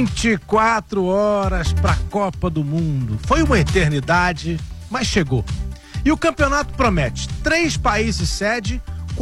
24 horas para a Copa do Mundo. Foi uma eternidade, mas chegou. E o campeonato promete 3 países sede,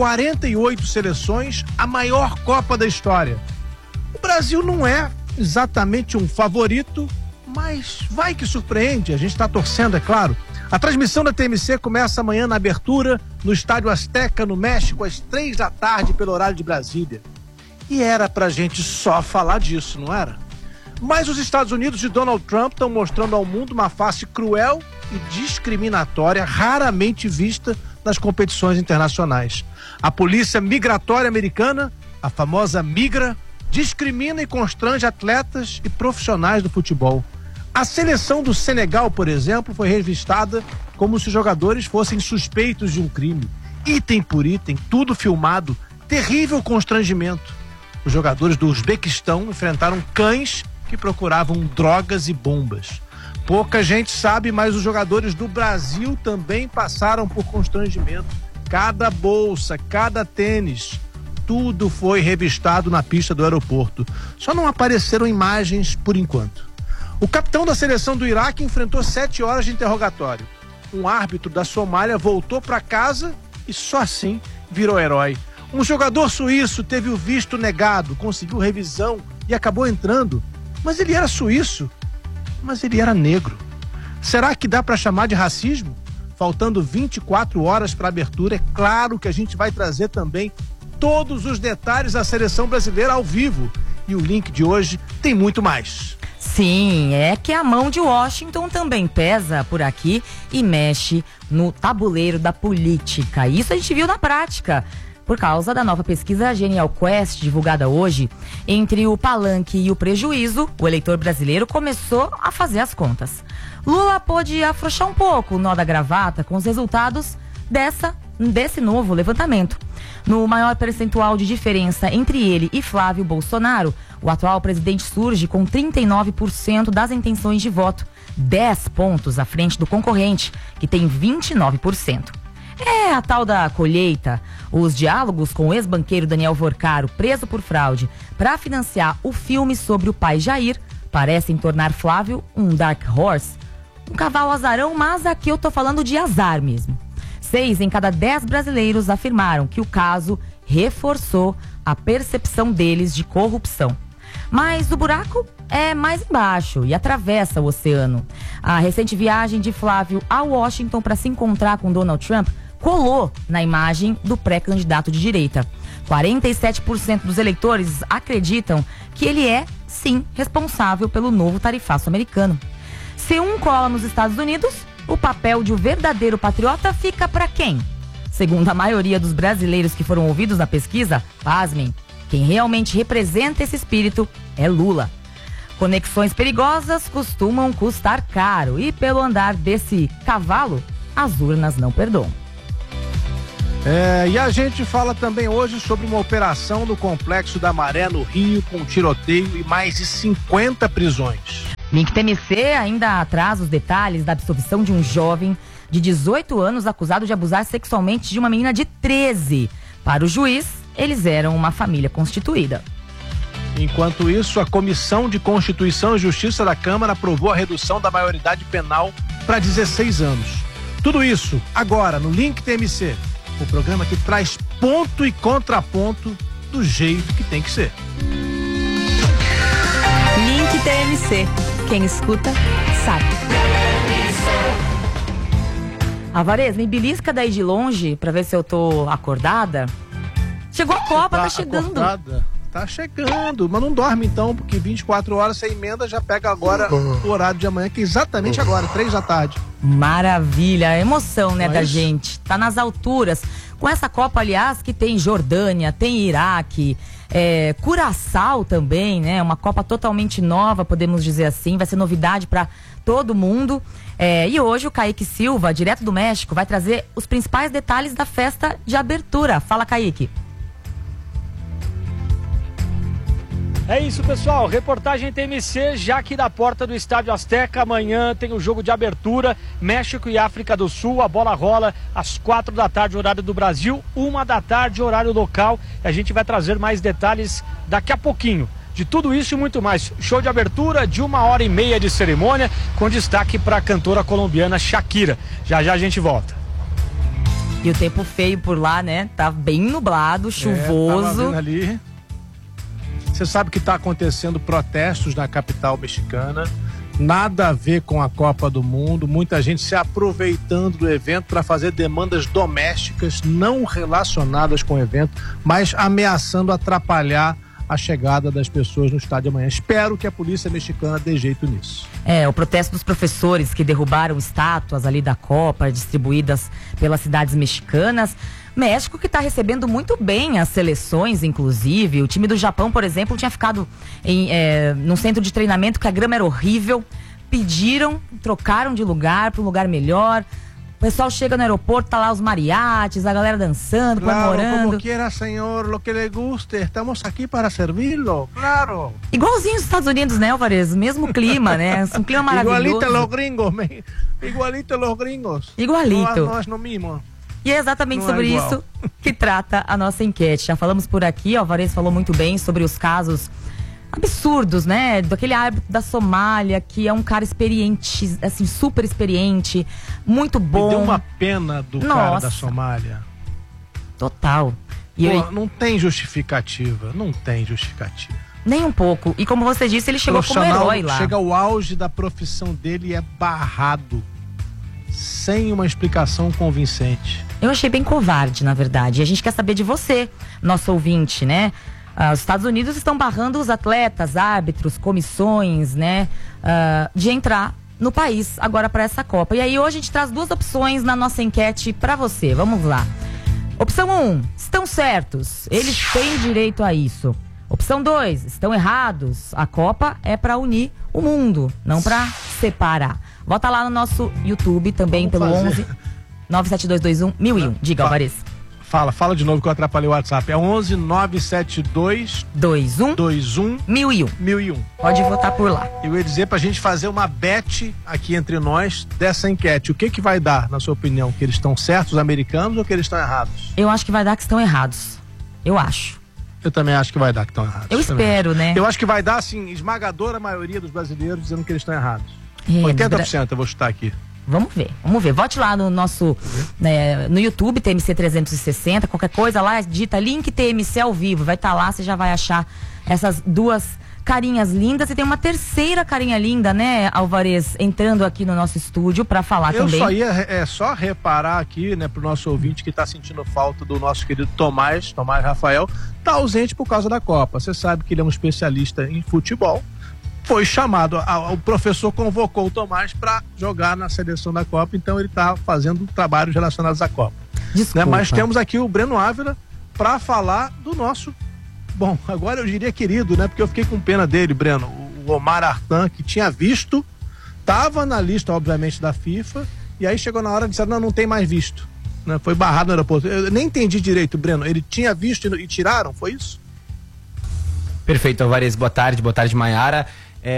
48 seleções, a maior Copa da história. O Brasil não é exatamente um favorito, mas vai que surpreende, a gente está torcendo, é claro. A transmissão da TMC começa amanhã na abertura, no Estádio Azteca, no México, às 3 da tarde, pelo horário de Brasília. E era pra gente só falar disso, não era? Mas os Estados Unidos de Donald Trump estão mostrando ao mundo uma face cruel e discriminatória raramente vista nas competições internacionais. A polícia migratória americana, a famosa Migra, discrimina e constrange atletas e profissionais do futebol. A seleção do Senegal, por exemplo, foi revistada como se os jogadores fossem suspeitos de um crime. Item por item, tudo filmado, terrível constrangimento. Os jogadores do Uzbequistão enfrentaram cães que procuravam drogas e bombas. Pouca gente sabe, mas os jogadores do Brasil também passaram por constrangimento. Cada bolsa, cada tênis, tudo foi revistado na pista do aeroporto. Só não apareceram imagens por enquanto. O capitão da seleção do Iraque enfrentou 7 horas de interrogatório. Um árbitro da Somália voltou para casa e só assim virou herói. Um jogador suíço teve o visto negado, conseguiu revisão e acabou entrando. Mas ele era suíço, mas ele era negro. Será que dá para chamar de racismo? Faltando 24 horas para a abertura, é claro que a gente vai trazer também todos os detalhes da seleção brasileira ao vivo. E o link de hoje tem muito mais. Sim, é que a mão de Washington também pesa por aqui e mexe no tabuleiro da política. Isso a gente viu na prática, por causa da nova pesquisa Genial Quest, divulgada hoje. Entre o palanque e o prejuízo, o eleitor brasileiro começou a fazer as contas. Lula pôde afrouxar um pouco o nó da gravata com os resultados desse novo levantamento. No maior percentual de diferença entre ele e Flávio Bolsonaro, o atual presidente surge com 39% das intenções de voto, 10 pontos à frente do concorrente, que tem 29%. É a tal da colheita. Os diálogos com o ex-banqueiro Daniel Vorcaro, preso por fraude, para financiar o filme sobre o pai Jair, parecem tornar Flávio um dark horse. Um cavalo azarão, mas aqui eu tô falando de azar mesmo. 6 em cada 10 brasileiros afirmaram que o caso reforçou a percepção deles de corrupção. Mas o buraco é mais embaixo e atravessa o oceano. A recente viagem de Flávio a Washington para se encontrar com Donald Trump colou na imagem do pré-candidato de direita. 47% dos eleitores acreditam que ele é, sim, responsável pelo novo tarifaço americano. Se um cola nos Estados Unidos, o papel de um verdadeiro patriota fica para quem? Segundo a maioria dos brasileiros que foram ouvidos na pesquisa, pasmem, quem realmente representa esse espírito é Lula. Conexões perigosas costumam custar caro e pelo andar desse cavalo, as urnas não perdoam. E a gente fala também hoje sobre uma operação no Complexo da Maré, no Rio, com tiroteio e mais de 50 prisões. Link TMC ainda traz os detalhes da absolvição de um jovem de 18 anos acusado de abusar sexualmente de uma menina de 13. Para o juiz, eles eram uma família constituída. Enquanto isso, a Comissão de Constituição e Justiça da Câmara aprovou a redução da maioridade penal para 16 anos. Tudo isso agora no Link TMC, o programa que traz ponto e contraponto do jeito que tem que ser. Link TMC. Quem escuta, sabe. Alvarez, me belisca daí de longe pra ver se eu tô acordada. Chegou a Copa, tá chegando. Acordada? Tá chegando, mas não dorme então, porque 24 horas você emenda, já pega agora o horário de amanhã, que é exatamente agora, 3 da tarde. Maravilha, a emoção, né, da gente. Tá nas alturas. Com essa Copa, aliás, que tem Jordânia, tem Iraque, Curaçao também, né? Uma Copa totalmente nova, podemos dizer assim. Vai ser novidade para todo mundo. E hoje o Kaique Silva, direto do México, vai trazer os principais detalhes da festa de abertura. Fala, Kaique. É isso, pessoal, reportagem TMC já aqui da porta do Estádio Azteca. Amanhã tem o jogo de abertura, México e África do Sul. A bola rola às 4 da tarde, horário do Brasil, 1 da tarde, horário local. A gente vai trazer mais detalhes daqui a pouquinho. de tudo isso e muito mais. Show de abertura de 1h30 de cerimônia, com destaque para a cantora colombiana Shakira. Já já a gente volta. E o tempo feio por lá, né? Tá bem nublado, chuvoso. Tava vendo ali. Você sabe que está acontecendo protestos na capital mexicana, nada a ver com a Copa do Mundo, muita gente se aproveitando do evento para fazer demandas domésticas não relacionadas com o evento, mas ameaçando atrapalhar a chegada das pessoas no estádio amanhã. Espero que a polícia mexicana dê jeito nisso. O protesto dos professores que derrubaram estátuas ali da Copa, distribuídas pelas cidades mexicanas. México que está recebendo muito bem as seleções, inclusive. O time do Japão, por exemplo, tinha ficado num centro de treinamento que a grama era horrível. Pediram, trocaram de lugar para um lugar melhor. O pessoal chega no aeroporto, tá lá os mariachis, a galera dançando, comemorando. Como quiera, senhor, lo que le guste. Estamos aqui para servi-lo, claro. Igualzinho os Estados Unidos, né, Alvarez? Mesmo clima, né? Um clima maravilhoso. Igualito los gringos, igualito los gringos. Igualito. Nós no mesmo. E é exatamente Não sobre é igual. isso que trata a nossa enquete. Já falamos por aqui, o Alvarez falou muito bem sobre os casos absurdos, né? Daquele árbitro da Somália, que é um cara experiente, assim, super experiente, muito bom. Me deu uma pena do cara da Somália. Total. Não tem justificativa, Nem um pouco. E como você disse, ele chegou como herói lá. Chega ao auge da profissão dele e é barrado, sem uma explicação convincente. Eu achei bem covarde, na verdade. E a gente quer saber de você, nosso ouvinte, né? Os Estados Unidos estão barrando os atletas, árbitros, comissões, né? De entrar no país agora para essa Copa. E aí hoje a gente traz 2 opções na nossa enquete para você. Vamos lá. Opção 1, estão certos. Eles têm direito a isso. Opção 2, estão errados. A Copa é para unir o mundo, não para separar. Volta lá no nosso YouTube também. Vamos pelo fazer. 11 97221 1001. Diga, Alvarez. Fala de novo que eu atrapalhei o WhatsApp. É 11 972 21 1001. Pode votar por lá. Eu ia dizer pra gente fazer uma bet aqui entre nós dessa enquete. O que vai dar, na sua opinião? Que eles estão certos, os americanos, ou que eles estão errados? Eu acho que vai dar que estão errados. Eu acho. Eu também acho que vai dar que estão errados. Eu espero, né? Eu acho que vai dar, assim, esmagadora maioria dos brasileiros dizendo que eles estão errados. 80% eu vou chutar aqui. Vamos ver. Vote lá no nosso, no YouTube, TMC 360, qualquer coisa lá, digita link TMC ao vivo, vai estar lá, você já vai achar essas 2 carinhas lindas. E tem uma terceira carinha linda, né, Alvarez, entrando aqui no nosso estúdio para falar também. É só reparar aqui, né, pro nosso ouvinte que tá sentindo falta do nosso querido Tomás Rafael, tá ausente por causa da Copa. Você sabe que ele é um especialista em futebol. Foi chamado, o professor convocou o Tomás para jogar na seleção da Copa, então ele está fazendo trabalhos relacionados à Copa. Né? Mas temos aqui o Breno Ávila para falar do nosso, bom, agora eu diria querido, né? Porque eu fiquei com pena dele, Breno, o Omar Artan, que tinha visto, estava na lista, obviamente, da FIFA, e aí chegou na hora de dizer, não tem mais visto. Né? Foi barrado no aeroporto. Eu nem entendi direito, Breno, ele tinha visto e tiraram, foi isso? Perfeito, Alvarez, boa tarde, Maiara.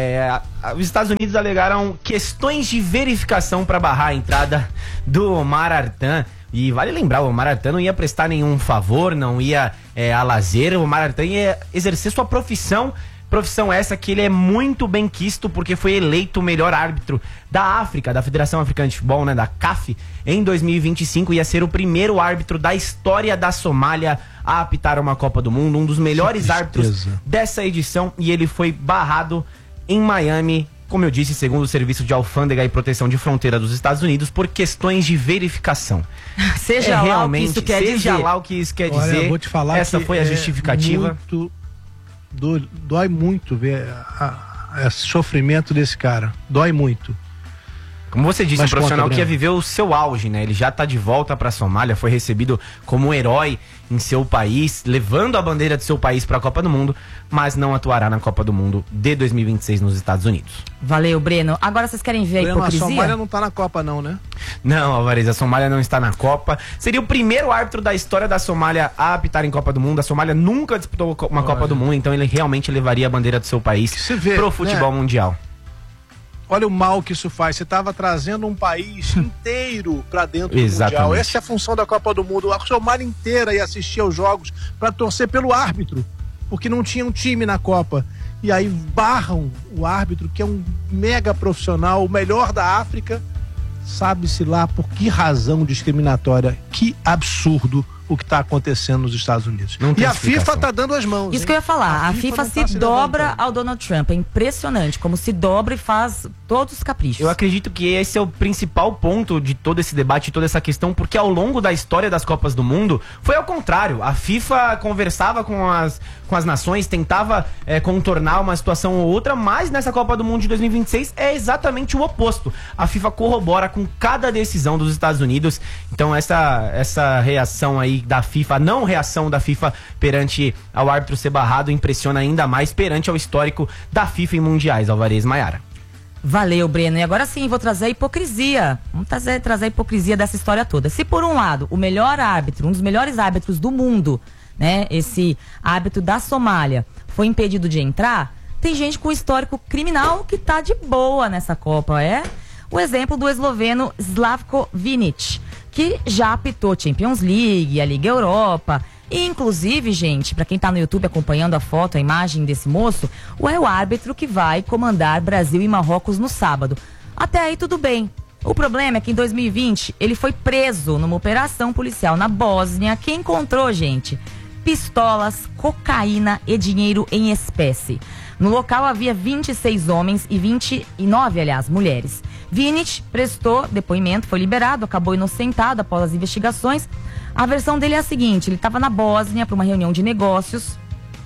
Os Estados Unidos alegaram questões de verificação para barrar a entrada do Omar Artan. E vale lembrar, o Omar Artan não ia prestar nenhum favor, não ia a lazer. O Omar Artan ia exercer sua profissão. Profissão essa que ele é muito bem quisto porque foi eleito o melhor árbitro da África, da Federação Africana de Futebol, né, da CAF, em 2025. Ia ser o primeiro árbitro da história da Somália a apitar uma Copa do Mundo, um dos melhores árbitros dessa edição, e ele foi barrado em Miami, como eu disse, segundo o Serviço de Alfândega e Proteção de Fronteira dos Estados Unidos, por questões de verificação. Seja lá o que isso quer dizer. Seja lá o que isso quer dizer. Eu vou te falar, essa foi a justificativa. Dói muito ver o sofrimento desse cara. Dói muito. Como você disse, um profissional que ia viver o seu auge, né? Ele já tá de volta pra Somália, foi recebido como um herói em seu país, levando a bandeira do seu país pra Copa do Mundo, mas não atuará na Copa do Mundo de 2026 nos Estados Unidos. Valeu, Breno. Agora vocês querem ver a hipocrisia? A Somália não tá na Copa não, né? Não, Alvarez, a Somália não está na Copa. Seria o primeiro árbitro da história da Somália a apitar em Copa do Mundo. A Somália nunca disputou uma Copa do Mundo, então ele realmente levaria a bandeira do seu país pro futebol mundial. Olha o mal que isso faz. Você estava trazendo um país inteiro para dentro do Mundial. Essa é a função da Copa do Mundo. A Somália inteira ia assistir aos jogos para torcer pelo árbitro, porque não tinha um time na Copa. e aí barram o árbitro, que é um mega profissional, o melhor da África, sabe-se lá por que razão discriminatória. Que absurdo o que está acontecendo nos Estados Unidos. Não tem E a explicação. FIFA está dando as mãos. Isso que eu ia falar, a FIFA não tá se se dobra levantando. ao Donald Trump. É impressionante como se dobra e faz todos os caprichos. Eu acredito que esse é o principal ponto de todo esse debate, toda essa questão, porque ao longo da história das Copas do Mundo, foi ao contrário. A FIFA conversava com as nações, tentava contornar uma situação ou outra, mas nessa Copa do Mundo de 2026 é exatamente o oposto. A FIFA corrobora com cada decisão dos Estados Unidos. Então essa reação aí da FIFA, a não reação da FIFA perante ao árbitro ser barrado, impressiona ainda mais perante ao histórico da FIFA em mundiais, Alvarez Maiara. Valeu, Breno. E agora sim, vou trazer a hipocrisia. Vamos trazer a hipocrisia dessa história toda. Se por um lado, o melhor árbitro, um dos melhores árbitros do mundo, né, esse árbitro da Somália, foi impedido de entrar, tem gente com histórico criminal que tá de boa nessa Copa. É o exemplo do esloveno Slavko Vinic, que já apitou Champions League, a Liga Europa. E, inclusive, gente, pra quem tá no YouTube acompanhando a foto, a imagem desse moço, é o árbitro que vai comandar Brasil e Marrocos no sábado. Até aí tudo bem. O problema é que em 2020 ele foi preso numa operação policial na Bósnia que encontrou, gente, pistolas, cocaína e dinheiro em espécie. No local havia 26 homens e 29, aliás, mulheres. Vinic prestou depoimento, foi liberado, acabou inocentado após as investigações. A versão dele é a seguinte: ele estava na Bósnia para uma reunião de negócios,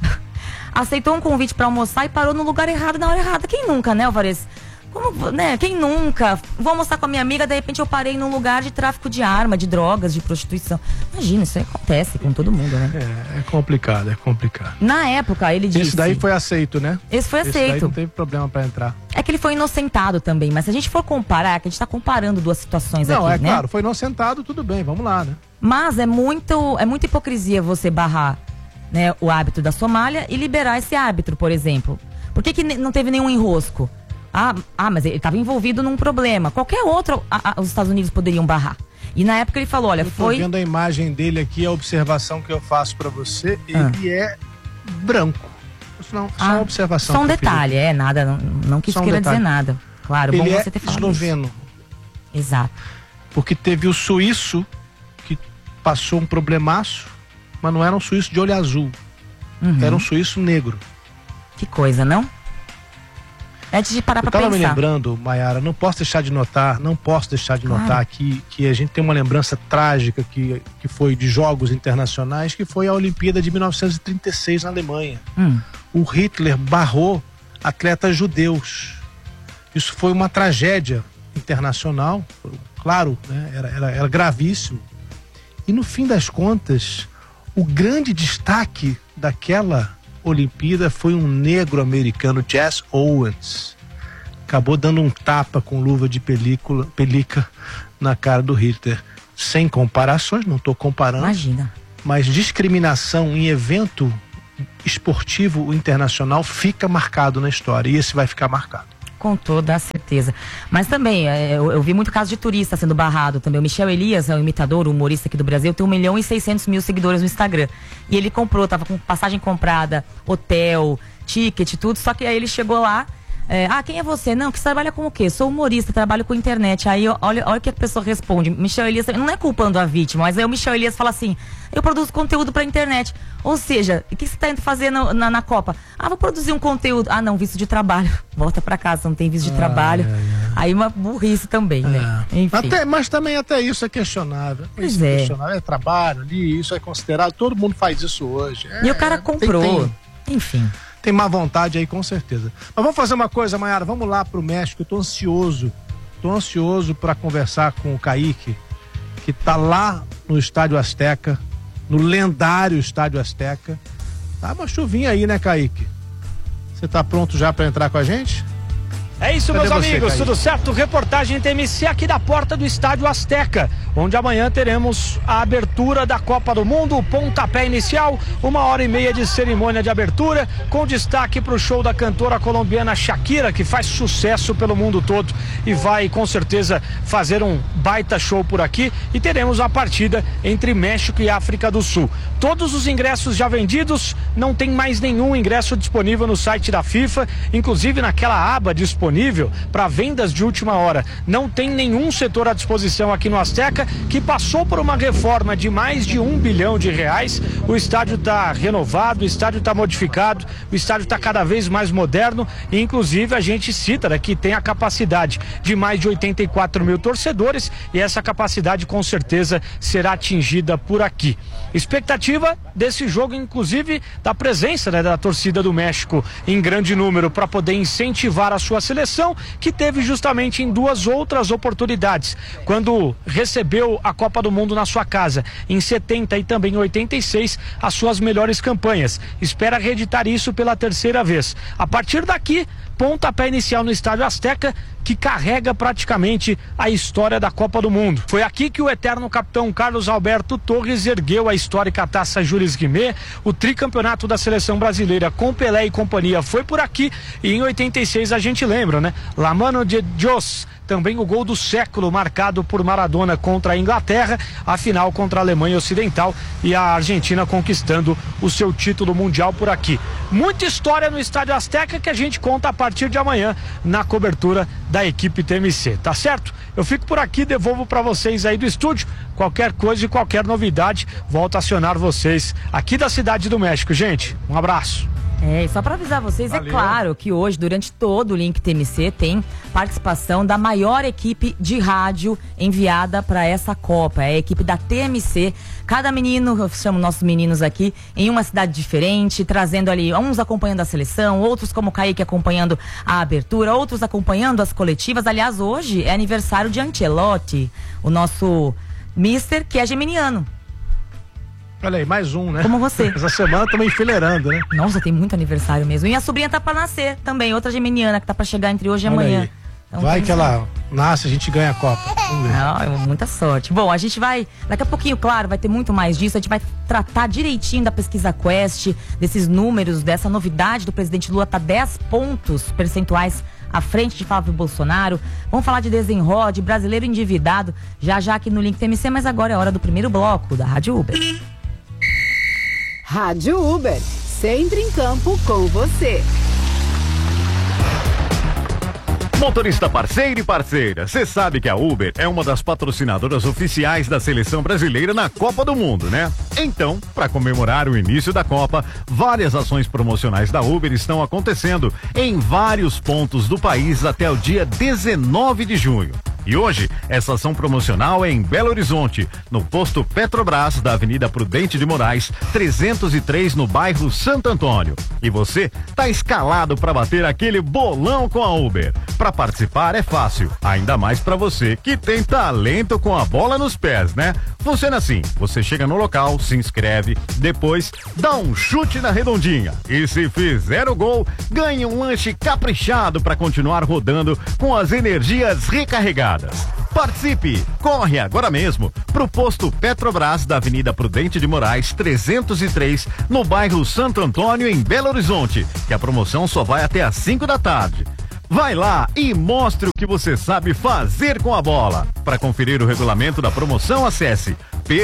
aceitou um convite para almoçar e parou no lugar errado na hora errada. Quem nunca, né, Alvarez? Como, né? Quem nunca? Vou almoçar com a minha amiga, de repente eu parei num lugar de tráfico de arma, de drogas, de prostituição. Imagina, isso aí acontece com todo mundo, né? É complicado, é complicado. Na época, ele disse... Esse daí foi aceito, né? Esse foi Esse daí aceito. não teve problema pra entrar. É que ele foi inocentado também, mas se a gente for comparar, que a gente tá comparando duas situações Não, aqui, é né? claro, foi inocentado, tudo bem, vamos lá, né? Mas é muita hipocrisia você barrar, né, o árbitro da Somália e liberar esse árbitro, por exemplo. Por que não teve nenhum enrosco? Mas ele estava envolvido num problema. Qualquer outro, os Estados Unidos poderiam barrar. E na época ele falou, olha, Eu tô vendo a imagem dele aqui, a observação que eu faço pra você, ele é branco. Isso não, só uma observação. Só um que eu fiz detalhe, aqui. nada, não que Só isso um queira detalhe. dizer nada. Claro, bom Ele você ter falado esloveno, isso. Exato. porque teve o suíço que passou um problemaço, mas não era um suíço de olho azul, era um suíço negro. Que coisa, não? Antes de parar Eu pra tava me pensar. lembrando, Maiara, não posso deixar de notar que a gente tem uma lembrança trágica que foi de jogos internacionais, que foi a Olimpíada de 1936 na Alemanha. O Hitler barrou atletas judeus. Isso foi uma tragédia internacional, claro, né? Era gravíssimo. E no fim das contas, o grande destaque daquela Olimpíada foi um negro americano, Jesse Owens. Acabou dando um tapa com luva de pelica na cara do Hitler. Sem comparações, não estou comparando. Imagina. Mas discriminação em evento esportivo internacional fica marcado na história. E esse vai ficar marcado. Com toda a certeza. Mas também, eu vi muito caso de turista sendo barrado também. O Michel Elias, é um imitador, um humorista aqui do Brasil, tem 1.600.000 seguidores no Instagram. E ele comprou, tava com passagem comprada, hotel, ticket, tudo. Só que aí ele chegou lá, quem é você? Não, que você trabalha com o quê? Sou humorista, trabalho com internet. Aí olha o que a pessoa responde. Michel Elias, não é culpando a vítima, mas aí o Michel Elias fala assim: eu produzo conteúdo pra internet. Ou seja, o que você tá indo fazer na Copa? Vou produzir um conteúdo. Não, visto de trabalho. Volta pra casa, não tem visto de trabalho. Aí uma burrice também, né? Enfim. Mas também até isso é questionável. Pois Isso é. questionável. É trabalho ali, isso é considerado. Todo mundo faz isso hoje. E o cara comprou. Enfim. Tem má vontade aí, com certeza. Mas vamos fazer uma coisa, Maiara. Vamos lá pro México. Eu tô ansioso. Tô ansioso para conversar com o Kaique, que tá lá no Estádio Azteca, no lendário Estádio Azteca. Tá uma chuvinha aí, né, Kaique? Você tá pronto já para entrar com a gente? É isso, Cadê meus você, amigos, Kaique? tudo certo? Reportagem TMC aqui da porta do Estádio Azteca, onde amanhã teremos a abertura da Copa do Mundo, o pontapé inicial, 1h30 de cerimônia de abertura, com destaque para o show da cantora colombiana Shakira, que faz sucesso pelo mundo todo e vai com certeza fazer um baita show por aqui, e teremos a partida entre México e África do Sul. Todos os ingressos já vendidos, não tem mais nenhum ingresso disponível no site da FIFA, inclusive naquela aba disponível para vendas de última hora. Não tem nenhum setor à disposição aqui no Azteca, que passou por uma reforma de mais de R$1 bilhão. O estádio está renovado, o estádio está modificado, o estádio está cada vez mais moderno, e inclusive a gente cita que tem a capacidade de mais de 84 mil torcedores, e essa capacidade com certeza será atingida por aqui. Expectativa desse jogo, inclusive da presença da torcida do México em grande número, para poder incentivar a sua seleção, que teve justamente em duas outras oportunidades, quando recebeu a Copa do Mundo na sua casa, em 70 e também em 86, as suas melhores campanhas. Espera reeditar isso pela terceira vez. A partir daqui, pontapé inicial no Estádio Azteca, que carrega praticamente a história da Copa do Mundo. Foi aqui que o eterno capitão Carlos Alberto Torres ergueu a histórica Taça Jules Rimet. O tricampeonato da seleção brasileira com Pelé e companhia foi por aqui, e em 86 a gente lembra, La Mano de Dios, também o gol do século marcado por Maradona contra a Inglaterra, a final contra a Alemanha Ocidental, e a Argentina conquistando o seu título mundial por aqui. Muita história no Estádio Azteca que a gente conta a partir de amanhã na cobertura da equipe TMC, tá certo? Eu fico por aqui, devolvo para vocês aí do estúdio. Qualquer coisa e qualquer novidade, volto a acionar vocês aqui da Cidade do México, gente. Um abraço. E só para avisar vocês, valeu. É claro que hoje, durante todo o Link TMC, tem participação da maior equipe de rádio enviada para essa Copa, é a equipe da TMC. Cada menino, eu chamo nossos meninos aqui, em uma cidade diferente, trazendo ali, uns acompanhando a seleção, outros como o Kaique acompanhando a abertura, outros acompanhando as coletivas. Aliás, hoje é aniversário de Ancelotti, o nosso mister, que é geminiano. Olha aí, mais um, né? Como você. Essa semana estamos enfileirando, né? Nossa, tem muito aniversário mesmo. E a sobrinha tá pra nascer também, outra geminiana que tá pra chegar entre hoje e amanhã. Então, vai que ela nasce, a gente ganha a Copa. Vamos ver. Não, muita sorte. Bom, a gente vai, daqui a pouquinho, claro, vai ter muito mais disso. A gente vai tratar direitinho da pesquisa Quest, desses números, dessa novidade do presidente Lula, tá 10 pontos percentuais à frente de Flávio Bolsonaro. Vamos falar de desenrode, brasileiro endividado, já aqui no Link TMC, mas agora é hora do primeiro bloco da Rádio Uber. Rádio Uber, sempre em campo com você. Motorista parceiro e parceira, você sabe que a Uber é uma das patrocinadoras oficiais da seleção brasileira na Copa do Mundo, né? Então, para comemorar o início da Copa, várias ações promocionais da Uber estão acontecendo em vários pontos do país até o dia 19 de junho. E hoje, essa ação promocional é em Belo Horizonte, no posto Petrobras da Avenida Prudente de Moraes, 303, no bairro Santo Antônio. E você tá escalado para bater aquele bolão com a Uber. Para participar é fácil, ainda mais para você que tem talento com a bola nos pés, né? Funciona assim, você chega no local, se inscreve, depois dá um chute na redondinha. E se fizer o gol, ganha um lanche caprichado para continuar rodando com as energias recarregadas. Participe! Corre agora mesmo pro posto Petrobras da Avenida Prudente de Moraes 303, no bairro Santo Antônio, em Belo Horizonte, que a promoção só vai até às 5 da tarde. Vai lá e mostre o que você sabe fazer com a bola. Para conferir o regulamento da promoção, acesse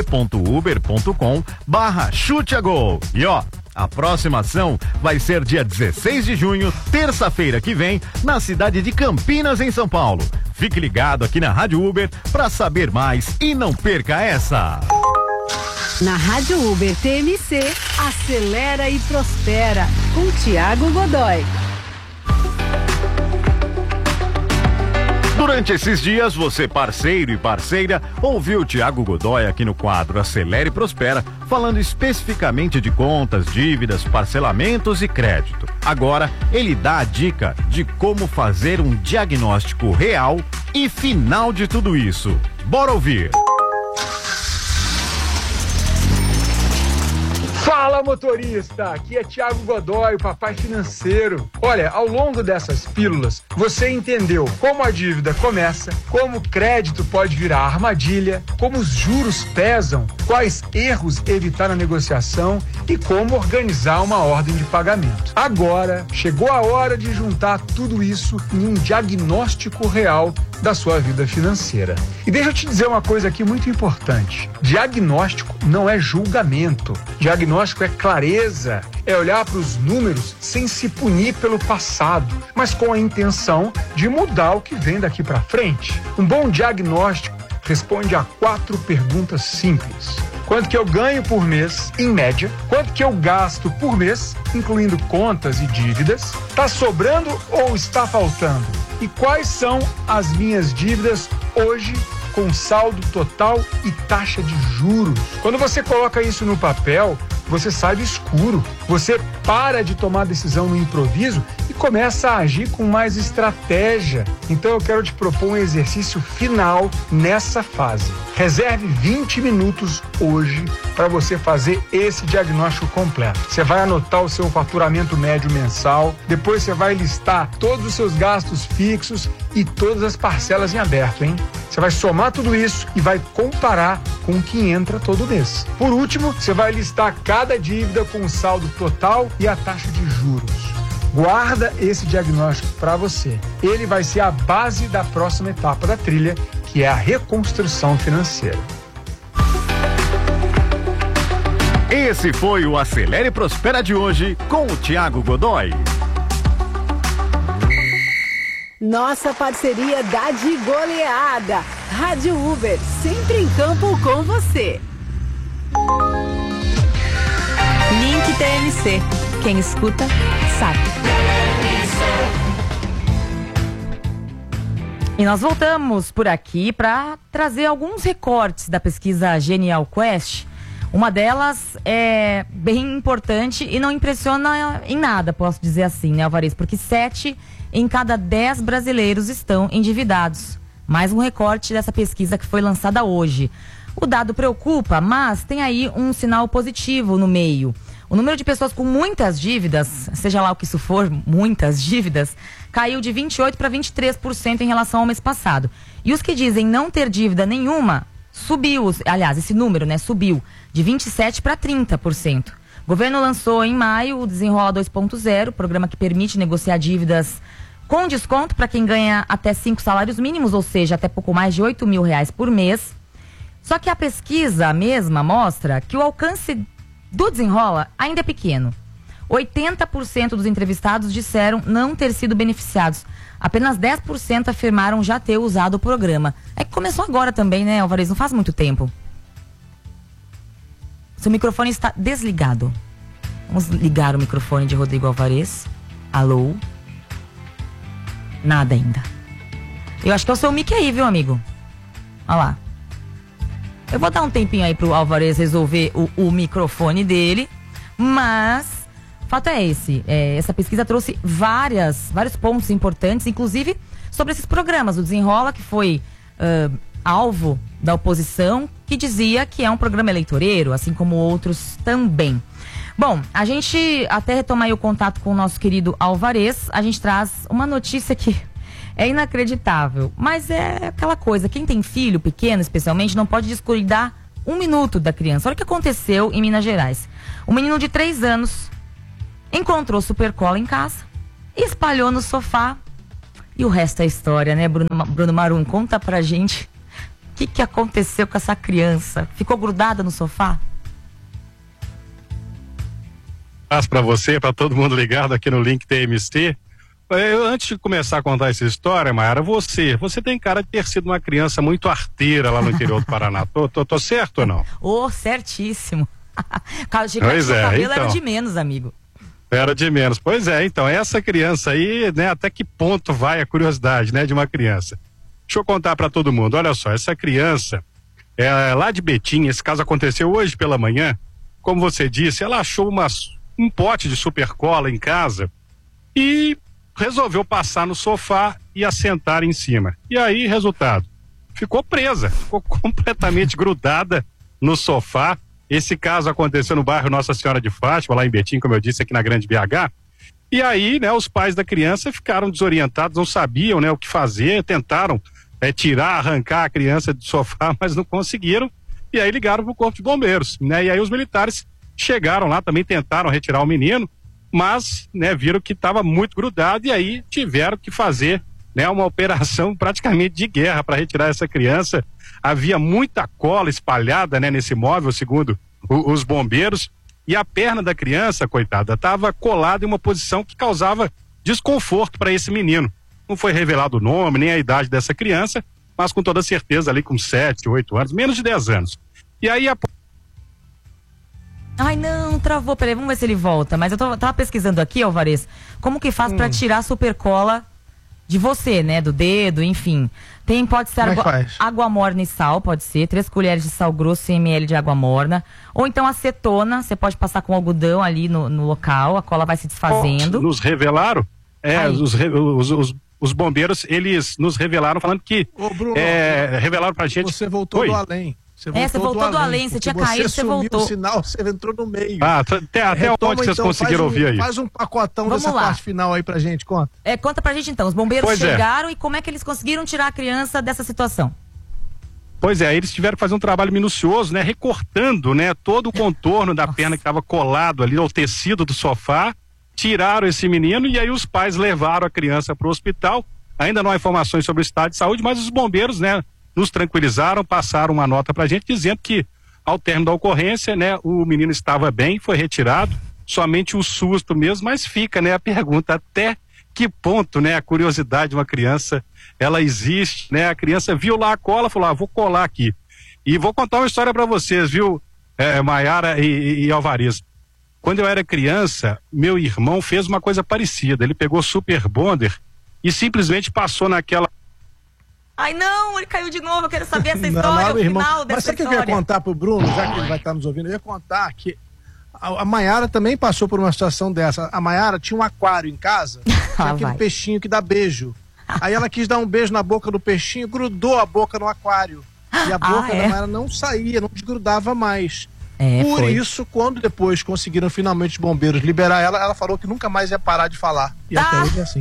p.uber.com/chute-a-gol. E ó, a próxima ação vai ser dia 16 de junho, terça-feira que vem, na cidade de Campinas, em São Paulo. Fique ligado aqui na Rádio Uber para saber mais e não perca essa. Na Rádio Uber TMC, acelera e prospera, com Thiago Godoy. Durante esses dias, você parceiro e parceira ouviu o Thiago Godoy aqui no quadro Acelera e Prospera, falando especificamente de contas, dívidas, parcelamentos e crédito. Agora, ele dá a dica de como fazer um diagnóstico real e final de tudo isso. Bora ouvir! Fala, Fala, motorista, aqui é Thiago Godoy, o papai financeiro. Olha, ao longo dessas pílulas, você entendeu como a dívida começa, como o crédito pode virar armadilha, como os juros pesam, quais erros evitar na negociação e como organizar uma ordem de pagamento. Agora, chegou a hora de juntar tudo isso em um diagnóstico real da sua vida financeira. E deixa eu te dizer uma coisa aqui muito importante. Diagnóstico não é julgamento. Diagnóstico é clareza, é olhar para os números sem se punir pelo passado, mas com a intenção de mudar o que vem daqui para frente. Um bom diagnóstico responde a 4 perguntas simples. Quanto que eu ganho por mês, em média? Quanto que eu gasto por mês, incluindo contas e dívidas? Está sobrando ou está faltando? E quais são as minhas dívidas hoje com saldo total e taxa de juros? Quando você coloca isso no papel, você sai do escuro. Você para de tomar decisão no improviso e começa a agir com mais estratégia. Então eu quero te propor um exercício final nessa fase. Reserve 20 minutos hoje para você fazer esse diagnóstico completo. Você vai anotar o seu faturamento médio mensal, depois você vai listar todos os seus gastos fixos e todas as parcelas em aberto, hein? Você vai somar tudo isso e vai comparar com o que entra todo mês. Por último, você vai listar cada dívida com o saldo total e a taxa de juros. Guarda esse diagnóstico para você. Ele vai ser a base da próxima etapa da trilha, que é a reconstrução financeira. Esse foi o Acelere e Prospera de hoje com o Thiago Godoy. Nossa parceria dá de goleada. Rádio Uber, sempre em campo com você. Link TMC. Quem escuta, sabe. E nós voltamos por aqui para trazer alguns recortes da pesquisa Genial Quest. Uma delas é bem importante e não impressiona em nada, posso dizer assim, né, Alvarez? Porque 7 em cada 10 brasileiros estão endividados. Mais um recorte dessa pesquisa que foi lançada hoje. O dado preocupa, mas tem aí um sinal positivo no meio. O número de pessoas com muitas dívidas, seja lá o que isso for, muitas dívidas, caiu de 28% para 23% em relação ao mês passado. E os que dizem não ter dívida nenhuma, subiu, aliás, esse número, né, subiu de 27% para 30%. O governo lançou em maio o Desenrola 2.0, programa que permite negociar dívidas com desconto para quem ganha até 5 salários mínimos, ou seja, até pouco mais de R$8 mil por mês. Só que a pesquisa mesma mostra que o alcance do Desenrola ainda é pequeno. 80% dos entrevistados disseram não ter sido beneficiados. Apenas 10% afirmaram já ter usado o programa. É que começou agora também, né, Alvarez? Não faz muito tempo. Seu microfone está desligado. Vamos ligar o microfone de Rodrigo Alvarez. Alô? Nada ainda. Eu acho que é o seu mic aí, viu, amigo? Olha lá. Eu vou dar um tempinho aí pro Alvarez resolver o microfone dele, mas o fato é esse. Essa pesquisa trouxe vários pontos importantes, inclusive sobre esses programas. O Desenrola, que foi alvo da oposição, que dizia que é um programa eleitoreiro, assim como outros também. Bom, a gente até retomar aí o contato com o nosso querido Alvarez, a gente traz uma notícia que é inacreditável, mas é aquela coisa, quem tem filho pequeno especialmente não pode descuidar 1 minuto da criança. Olha o que aconteceu em Minas Gerais. Um menino de 3 anos encontrou Supercola em casa, espalhou no sofá e o resto é história, né, Bruno Marum? Conta pra gente o que aconteceu com essa criança. Ficou grudada no sofá? Para você, para todo mundo ligado aqui no Link TMC. Antes de começar a contar essa história, Mayara, você tem cara de ter sido uma criança muito arteira lá no interior do Paraná. Tô certo ou não? Certíssimo. Pois o cabelo era de menos, amigo. Era de menos. Pois é, então, essa criança aí, né, até que ponto vai a curiosidade, né, de uma criança? Deixa eu contar para todo mundo. Olha só, essa criança é lá de Betim. Esse caso aconteceu hoje pela manhã. Como você disse, ela achou um pote de Supercola em casa e resolveu passar no sofá e assentar em cima. E aí, resultado, ficou presa, ficou completamente grudada no sofá Esse caso aconteceu no bairro Nossa Senhora de Fátima, lá em Betim, como eu disse, aqui na Grande BH. E aí, né, os pais da criança ficaram desorientados, não sabiam, né, o que fazer, tentaram arrancar a criança do sofá, mas não conseguiram. E aí ligaram pro Corpo de Bombeiros, né? E aí os militares chegaram lá, também tentaram retirar o menino, mas, né, viram que estava muito grudado e aí tiveram que fazer, né, uma operação praticamente de guerra para retirar essa criança. Havia muita cola espalhada, né, nesse móvel, segundo os bombeiros, e a perna da criança, coitada, estava colada em uma posição que causava desconforto para esse menino. Não foi revelado o nome, nem a idade dessa criança, mas com toda certeza ali com 7, 8 anos, menos de 10 anos. E aí Ai, não, travou. Peraí, vamos ver se ele volta. Mas eu tava pesquisando aqui, Alvarez, como que faz pra tirar a supercola de você, né? Do dedo, enfim. Pode ser água morna e sal, pode ser. 3 colheres de sal grosso, 100 ml de água morna. Ou então acetona, você pode passar com algodão ali no local, a cola vai se desfazendo. Nos revelaram? Os bombeiros, eles nos revelaram falando que... Ô, Bruno, revelaram pra gente... Você voltou do além. Você voltou do além, você tinha caído, você voltou. O sinal, você entrou no meio. Até onde vocês conseguiram ouvir aí? Faz um pacotão dessa parte final aí pra gente, conta. Conta pra gente então, os bombeiros chegaram e como é que eles conseguiram tirar a criança dessa situação? Pois é, eles tiveram que fazer um trabalho minucioso, né, recortando, né, todo o contorno da perna que estava colado ali ao tecido do sofá, tiraram esse menino e aí os pais levaram a criança para o hospital. Ainda não há informações sobre o estado de saúde, mas os bombeiros, né, nos tranquilizaram, passaram uma nota pra gente dizendo que ao término da ocorrência, né, o menino estava bem, foi retirado, somente o susto mesmo, mas fica, né, a pergunta até que ponto, né, a curiosidade de uma criança, ela existe, né, a criança viu lá a cola, falou, vou colar aqui. E vou contar uma história pra vocês, viu, Maiara e Alvarez. Quando eu era criança, meu irmão fez uma coisa parecida, ele pegou Super Bonder e simplesmente passou naquela... Ai, não, ele caiu de novo, eu quero saber essa história, o final dessa história. Mas sabe o que eu ia contar pro Bruno, já que ele vai estar nos ouvindo? Eu ia contar que a Maiara também passou por uma situação dessa. A Maiara tinha um aquário em casa, tinha aquele peixinho que dá beijo. Aí ela quis dar um beijo na boca do peixinho, grudou a boca no aquário. E a boca da Maiara não saía, não desgrudava mais. Por isso, quando depois conseguiram finalmente os bombeiros liberar ela falou que nunca mais ia parar de falar. E até hoje é assim.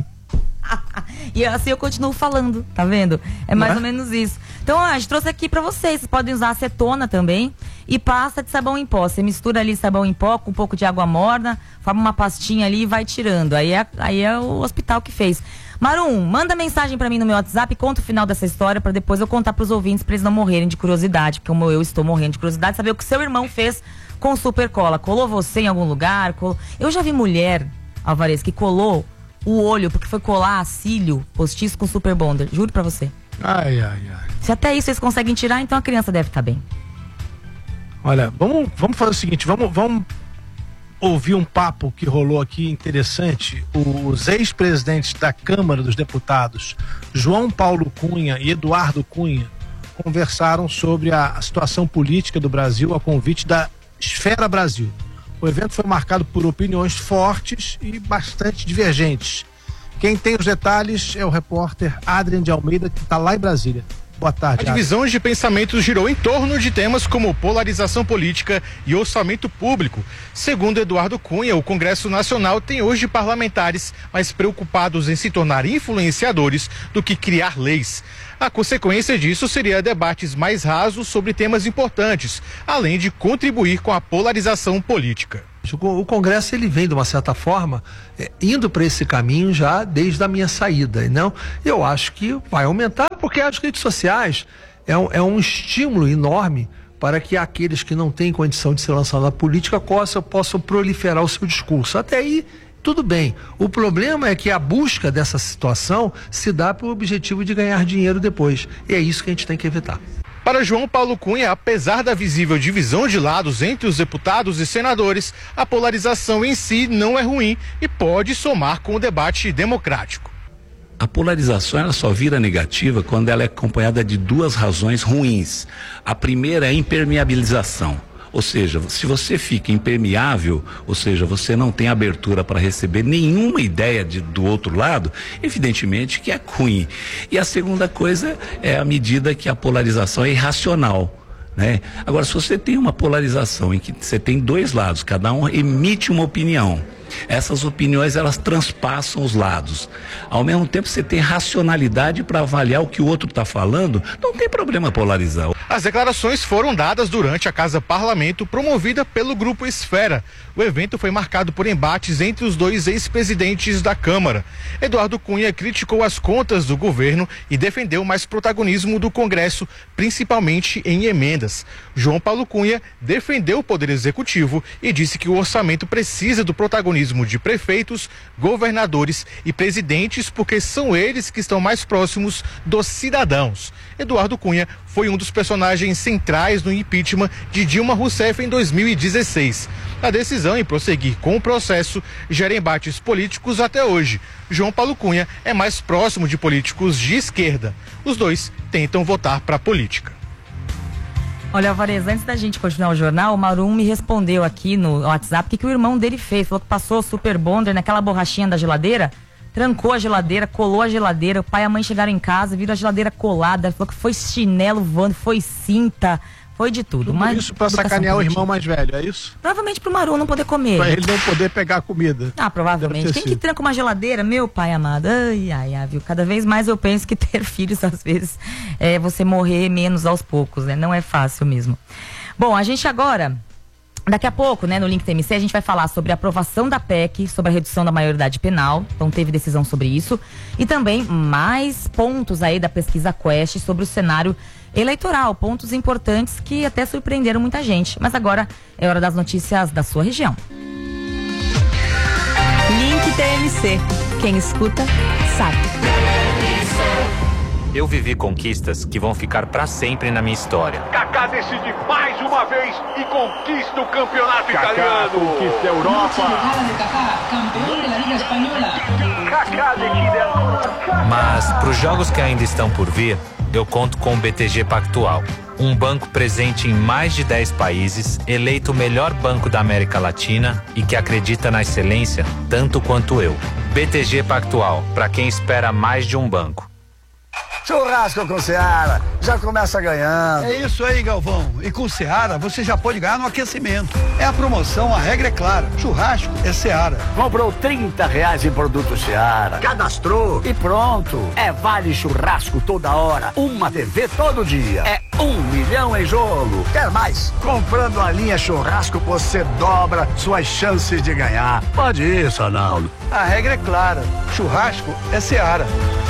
E assim eu continuo falando, tá vendo? É mais ou menos isso. Então, a gente trouxe aqui pra vocês. Vocês podem usar acetona também e pasta de sabão em pó. Você mistura ali sabão em pó com um pouco de água morna, forma uma pastinha ali e vai tirando. Aí é o hospital que fez. Marum, manda mensagem pra mim no meu WhatsApp e conta o final dessa história pra depois eu contar pros ouvintes pra eles não morrerem de curiosidade, porque como eu estou morrendo de curiosidade, saber o que seu irmão fez com super cola. Colou você em algum lugar? Eu já vi mulher, Alvarez, que colou o olho, porque foi colar cílio postiço com super bonder. Juro pra você. Ai. Se até isso eles conseguem tirar, então a criança deve estar bem. Olha, vamos fazer o seguinte, vamos ouvir um papo que rolou aqui interessante. Os ex-presidentes da Câmara dos Deputados, João Paulo Cunha e Eduardo Cunha, conversaram sobre a situação política do Brasil a convite da Esfera Brasil. O evento foi marcado por opiniões fortes e bastante divergentes. Quem tem os detalhes é o repórter Adrian de Almeida, que está lá em Brasília. Boa tarde. A divisão de pensamentos girou em torno de temas como polarização política e orçamento público. Segundo Eduardo Cunha, o Congresso Nacional tem hoje parlamentares mais preocupados em se tornar influenciadores do que criar leis. A consequência disso seria debates mais rasos sobre temas importantes, além de contribuir com a polarização política. O Congresso ele vem de uma certa forma indo para esse caminho já desde a minha saída, não? Eu acho que vai aumentar porque as redes sociais é um estímulo enorme para que aqueles que não têm condição de se lançar na política possam proliferar o seu discurso. Até aí tudo bem. O problema é que a busca dessa situação se dá para o objetivo de ganhar dinheiro depois. E é isso que a gente tem que evitar. Para João Paulo Cunha, apesar da visível divisão de lados entre os deputados e senadores, a polarização em si não é ruim e pode somar com o debate democrático. A polarização ela só vira negativa quando ela é acompanhada de duas razões ruins. A primeira é a impermeabilização. Ou seja, se você fica impermeável, ou seja, você não tem abertura para receber nenhuma ideia do outro lado, evidentemente que é ruim. E a segunda coisa é a medida que a polarização é irracional. né? Agora, se você tem uma polarização em que você tem dois lados, cada um emite uma opinião, essas opiniões elas transpassam os lados. Ao mesmo tempo você tem racionalidade para avaliar o que o outro está falando, não tem problema polarizar. As declarações foram dadas durante a Casa Parlamento, promovida pelo Grupo Esfera. O evento foi marcado por embates entre os dois ex-presidentes da Câmara. Eduardo Cunha criticou as contas do governo e defendeu mais protagonismo do Congresso, principalmente em emendas. João Paulo Cunha defendeu o Poder Executivo e disse que o orçamento precisa do protagonismo de prefeitos, governadores e presidentes, porque são eles que estão mais próximos dos cidadãos. Eduardo Cunha foi um dos personagens centrais no impeachment de Dilma Rousseff em 2016. A decisão em prosseguir com o processo gera embates políticos até hoje. João Paulo Cunha é mais próximo de políticos de esquerda. Os dois tentam voltar para a política. Olha, Alvarez, antes da gente continuar o jornal, o Marum me respondeu aqui no WhatsApp o que o irmão dele fez. Falou que passou o Super Bonder naquela borrachinha da geladeira, trancou a geladeira, colou a geladeira, o pai e a mãe chegaram em casa, viram a geladeira colada, falou que foi chinelo voando, foi cinta, foi de tudo. Mas isso pra sacanear o irmão mais velho, é isso? Provavelmente pro Marum não poder comer. Pra ele não poder pegar a comida. Ah, provavelmente. Quem que tranca uma geladeira? Meu pai amado. Ai, viu? Cada vez mais eu penso que ter filhos, às vezes, é você morrer menos aos poucos, né? Não é fácil mesmo. Bom, a gente agora... Daqui a pouco, né, no Link TMC, a gente vai falar sobre a aprovação da PEC, sobre a redução da maioridade penal. Então teve decisão sobre isso. E também mais pontos aí da pesquisa Quest sobre o cenário eleitoral. Pontos importantes que até surpreenderam muita gente. Mas agora é hora das notícias da sua região. Link TMC. Quem escuta, sabe. Eu vivi conquistas que vão ficar pra sempre na minha história. Kaká decide mais uma vez e conquista o campeonato italiano. Conquista a Europa. Mas pros jogos que ainda estão por vir, eu conto com o BTG Pactual. Um banco presente em mais de 10 países, eleito o melhor banco da América Latina e que acredita na excelência tanto quanto eu. BTG Pactual, pra quem espera mais de um banco. Churrasco com Seara, já começa ganhando. É isso aí, Galvão. E com Seara, você já pode ganhar no aquecimento. É a promoção, a regra é clara. Churrasco é Seara. Comprou R$30 em produto Seara, cadastrou e pronto. É vale churrasco toda hora, uma TV todo dia. É 1 milhão em jogo. Quer mais? Comprando a linha churrasco, você dobra suas chances de ganhar. Pode ir, Sonaldo. A regra é clara. Churrasco é Seara.